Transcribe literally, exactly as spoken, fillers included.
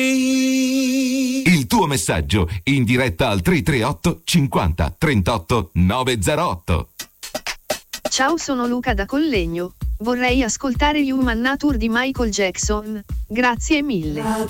Il tuo messaggio in diretta al tre tre otto cinquanta trentotto novecentootto. Ciao, sono Luca da Collegno. Vorrei ascoltare Human Nature di Michael Jackson. Grazie mille.